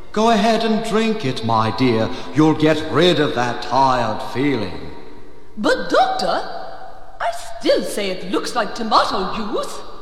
Go ahead and drink it, my dear. You'll get rid of that tired feeling. But, Doctor, I still say it looks like tomato juice.